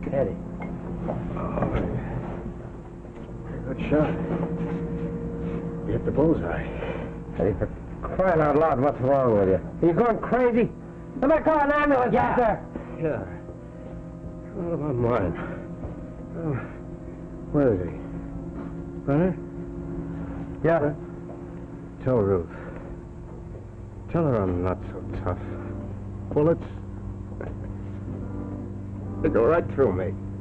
Eddie. Oh, good shot. You hit the bullseye. Eddie, for crying out loud, what's wrong with you? Are you going crazy? Somebody call an ambulance, sir. Yeah. Oh, my mind. Oh, where is he? Brenner? Yeah. Tell Ruth. Tell her I'm not so tough. Bullets, they go right through me.